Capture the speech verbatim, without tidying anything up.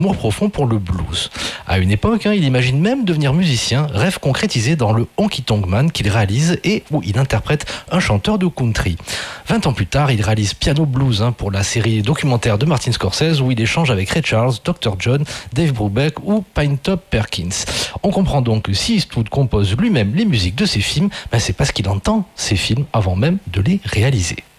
amour profond pour le blues. À une époque, hein, il imagine même devenir musicien, rêve concrétisé dans le Honky Tonk Man qu'il réalise et où il interprète un chanteur de country. Vingt ans plus tard, il réalise Piano Blues hein, pour la série documentaire de Martin Scorsese où il échange avec Ray Charles, docteur John, Dave Brubeck ou Pinetop Perkins. On comprend donc que si Eastwood compose lui-même les musiques de ses films, ben c'est parce qu'il entend ces films avant même de les réaliser.